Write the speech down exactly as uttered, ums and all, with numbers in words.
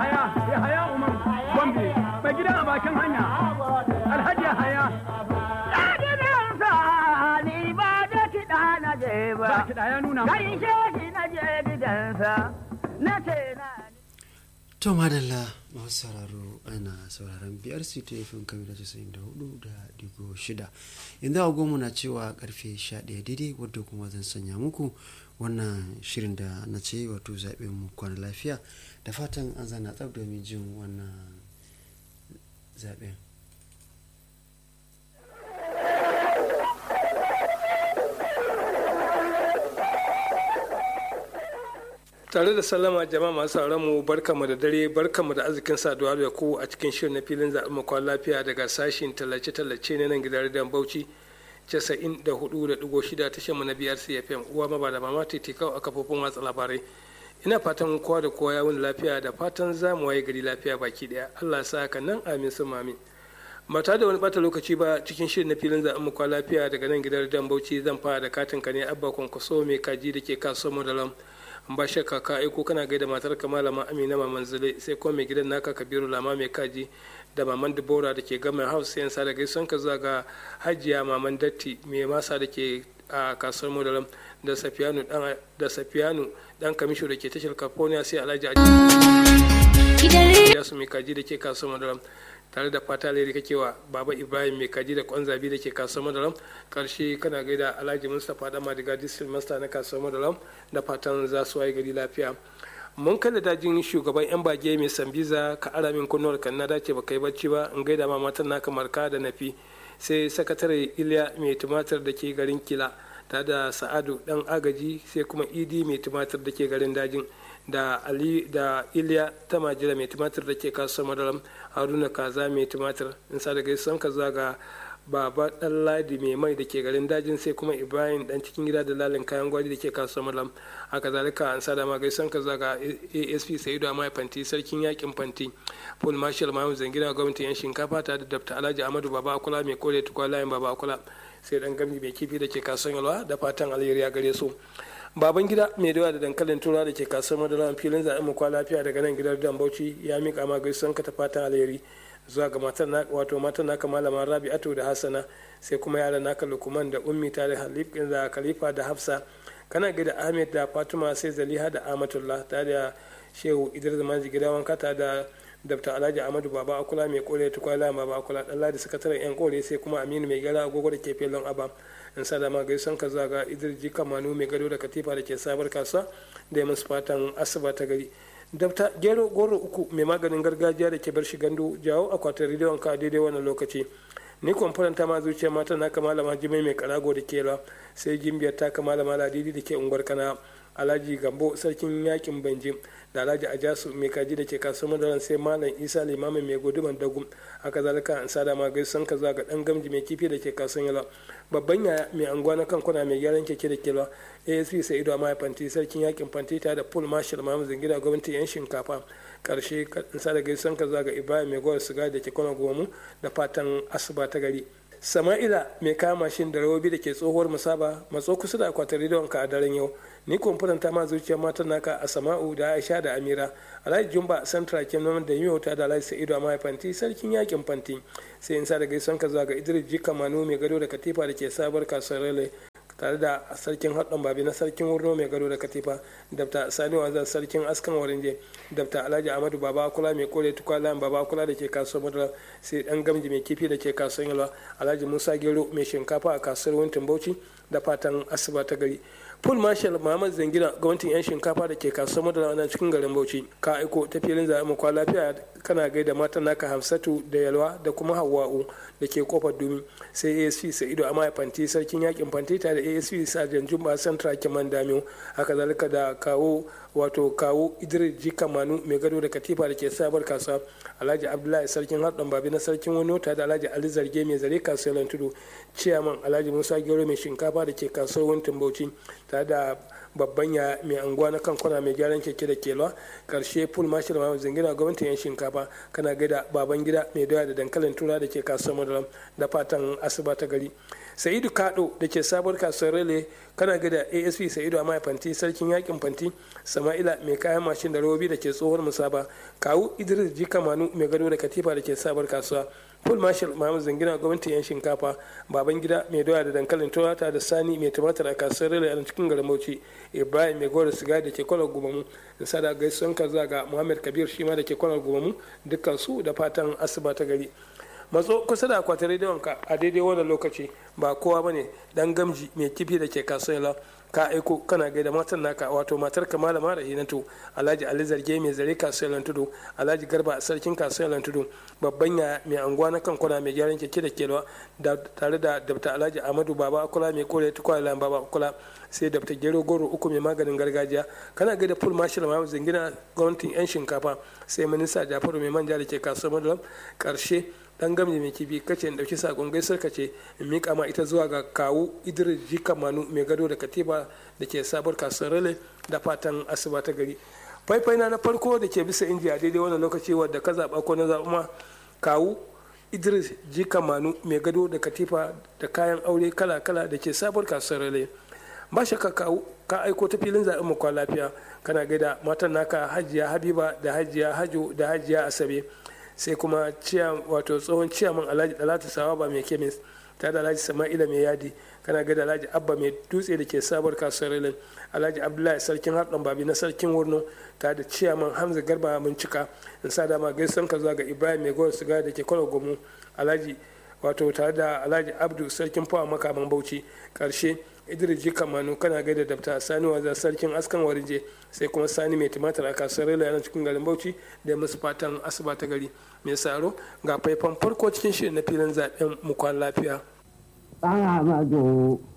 haya ya haya umar gombe mai gidan a bakin hanya alhaji ya haya ni ba da kiɗa na je ba ba kiɗa ya nuna kai shi na je gidansa na ce na to madalla masu sauraro ana sauraron biyar c ta fm kamar da casa'in da hudu da digo shida yanzu agogo na cewa karfe sha ɗaya daidai wadda kuma zan sanya muku wannan shirin da na ce wato zaɓen mu kwana lafiya da fatan an zana tsab domin jin wannan zaɓen. tare da sallama jama'a masu sauran mu barkamu da dare barkamu da arzikin saduwa da ku a cikin shirin na filin zaɓen makon lafiya daga sashin tallace-tallace na nan gidan rediyon bauchi casa'in da hudu da digo shida tashar mu na biyar c f m uwa maba da mama titikau a kafofin watsa labarai ina fatan kowa da kowa ya wuni lafiya da fatan za mu waye gari lafiya baki daya allah sa haka nan amin sun amin ba tare da wani bata lokaci ba cikin shirin na filin zaɓen makon lafiya daga nan gidan rediyon bauchi zan fara da katin ka ne abba kwankwaso mai kaji da ke kasuwar mu ba shakka ka aiko kana gaida matar ka malama amina maman zule sai kuma mai gidan naka kabiru lama mai kaji da maman dubora da ke gama house yan sa da gaison ka zuwa ga hajiya maman datti mai masa da ke a kasuwar modalam da safiyanu dan da safiyanu dan kamisho da ke tashar california sai alhaji ya su mai kaji da ke kasuwar modalam tare da fata alheri kake wa baba ibrahim mai kaji da kwan zabi da ke kasuwar madaram karshe kana gaida alhaji mustapha dan madiga district master na kasuwar madaram da fatan za su waye gari lafiya mun kada dajin shugaban yan bage mai sambiza ka ara min kunnuwar kan na dace ba kai bacci ba in gaida ma matan naka marka da nafi sai sakatare iliya mai tumatir da ke garin kila tare da sa'adu dan agaji sai kuma idi mai tumatir da ke garin dajin da ali da iliya ta majira mai tumatir da ke kasuwar madaram haruna kaza mai tumatir in sa da gaisuwan ka zaga baba dan ladi mai mai da ke garin dajin sai kuma ibrahim dan cikin gida da lalin kayan gwari da ke kasuwar madaram haka zalika an sa da ma gaisuwan ka zaga asp sa'idu amai fanti sarkin yakin fanti paul marshal mahu zangina gwamnatin yan shinkafa ta da dafta alhaji amadu baba akula mai kore tukwa layin baba akula sai dan gamji mai kifi da ke kasuwar yalwa da fatan alheri ya gare su baban gida mai dawa da dankalin tura da ke kasuwar madara filin zaɓen mu kwa lafiya daga nan gidan dan bauchi ya mika ma gaisuwan ka ta fatan alheri zuwa ga matan na wato matan naka malama rabi'atu da hassana sai kuma yaran naka lukuman da ummi ta da da khalifa da hafsa kana gida ahmed da fatima sai zaliha da amatullah ta da shehu idris manji gida wanka ta da dr alhaji ahmadu baba akula mai kore tukwala baba akula dan ladi sakataren yan kore sai kuma aminu mai gara agogo da ke felon aba in sa da ma gaisan ka zaga idris kamanu mai gado da katifa da ke sabar kasuwa da ya musu fatan asuba ta gari dr gero goro uku mai maganin gargajiya da ke bar shi gandu jawo akwatin rediyon ka daidai wannan lokaci ni kwamfuranta ma zuciya mata naka malama jimai mai karago da ke sai gimbiyar taka malama ladidi da ke unguwar kana alhaji gambo sarkin yakin banjim da alhaji ajasu mai kaji da ke kasuwar madaran sai malam isa limamin mai guduman dagu haka zalika an sada ma gaisan ka ga dan gamji mai kifi da ke kasuwar yala babban yaya mai anguwa na kankuna mai gyaran keke da kela asp sai ido ma fanti sarkin yakin fanti ta da paul marshal mamu zingida gwamnatin yan shinkafa karshe an sada gaisan ka ga ibrahim mai gwar siga da ke kwana gomu da fatan asuba ta gari sama'ila mai kama mashin da rawobi da ke tsohuwar musaba matso kusa da akwatin rediyon ka a daren yau ni kwamfuranta ma zuciyar matan naka a sama'u da aisha da amira alhaji jumba santra kenan da yau ta da alhaji sa'idu a mahaifanti sarkin yakin fanti sai in sa da gaison ka zuwa ga idris jika manu mai gado da katifa da ke sabar kasuwar rale tare da sarkin haɗin babi na sarkin wurno mai gado da katifa dabta sani wanzan sarkin askan warinje dabta alhaji ahmadu baba kula mai kore tukwala baba kula da ke kasuwar madara sai dan gamji mai kifi da ke kasuwar yalwa alhaji musa gero mai shinkafa a kasuwar wuntin bauchi da fatan asuba ta gari full marshal muhammad zangina gwamnatin yan shinkafa da ke kasuwar madara na cikin garin bauchi ka aiko ta filin zaɓen mu kwa lafiya kana gaida matan naka hamsatu da yalwa da kuma hawa'u da ke kofar dumi sai asp sa'ido a mahaifanti sarkin yakin fanti tare da asp sajan jumba santra kiman damiyo haka zalika da kawo wato kawo idris jika manu mai gado da katifa da ke sabar kasuwa alhaji abdullahi sarkin haɗin babi na sarkin wani wata da alhaji ali zarge mai zare kasuwar tudu ciyaman alhaji musa gero mai shinkafa da ke kasuwar wuntin bauchi tare da babban ya mai anguwa na kankuna mai gyaran keke da kelwa karshe full marshal ma zingina gwamnatin yan shinkafa kana gaida baban gida mai doya da dankalin tura da ke kasuwar madaram da fatan asuba ta gari sa'idu kado da ke sabuwar kasuwar rele kana gada asp sa'idu a fanti sarkin yakin fanti sama'ila mai kayan mashin da robobi da ke tsohuwar musaba kawu idris jika manu mai gado da katifa da ke sabuwar kasuwa full marshal mahamud zangina gwamnatin yan shinkafa baban gida mai doya da dankalin toyota da sani mai tumatir a kasuwar rele a cikin garin bauchi ibrahim mai gora sigari da ke kwalar gumamu da sada gaisuwan kaza ga muhammad kabir shi ma da ke kwalar gumamu dukkan su da fatan asuba ta gari. matso kusa da akwatin rediyonka a daidai wannan lokaci ba kowa ba ne dan gamji mai kifi da ke kasuwa ka aiko kana gaida matan naka wato matar ka malama rahinatu alhaji ali zarge mai zare kasuwar tudu alhaji garba sarkin kasuwar tudu babban ya mai anguwa na kan kwana mai gyaran keke da kelwa da tare da dabta alhaji amadu baba kula mai kore tukwalan baba kula sai dabta gero goro uku mai maganin gargajiya kana gaida full marshal ma zingina gwamnatin yan shinkafa sai minista jafaru mai manja da ke kasuwar madalam karshe dan gamji mai kibi kace in dauki sakon gaisar kace in mika ma ita zuwa ga kawu idris jika manu mai gado da katiba da ke sabuwar kasuwar rale da fatan asuba ta gari. faifai na na farko da ke bisa inji a daidai wannan lokaci wadda ka zaba ko na zaɓa kawu idris jika manu mai gado da katifa da kayan aure kala kala da ke sabuwar kasuwar rale. ba shakka kawu ka aiko ta filin zaɓen mu kwa lafiya kana gaida matan naka hajiya habiba da hajiya hajo da hajiya asabe sai kuma wato tsohon ciyaman alhaji dalatu sawaba mai kemis ta da alhaji sama'ila mai yadi kana ga da alhaji abba mai dutse da ke sabuwar kasuwar rilin alhaji abdullahi sarkin harɗan babi na sarkin wurno ta da ciyaman hamza garba bincika in sa dama gaisan ka zuwa ga ibrahim mai gowar siga da ke kwalwa gomu alhaji wato tare da alhaji abdu sarkin fawa makaman bauchi karshe idris jika manu kana gaida dabta sani waza sarkin askan warje sai kuma sani mai tumatir a kasuwar rela yana cikin garin bauchi da musu fatan asuba ta gari mai saro ga faifan farko cikin shirin na filin zaben mukwan lafiya.